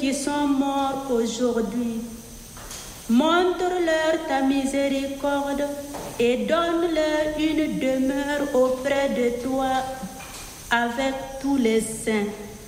qui sont morts aujourd'hui. Montre-leur ta miséricorde et donne-leur une demeure auprès de toi avec tous les saints.